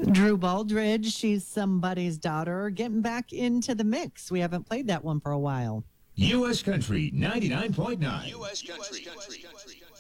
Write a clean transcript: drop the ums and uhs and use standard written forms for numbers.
Drew Baldridge, she's somebody's daughter, getting back into the mix. We haven't played that one for a while. U.S. Country 99.9. U.S. Country.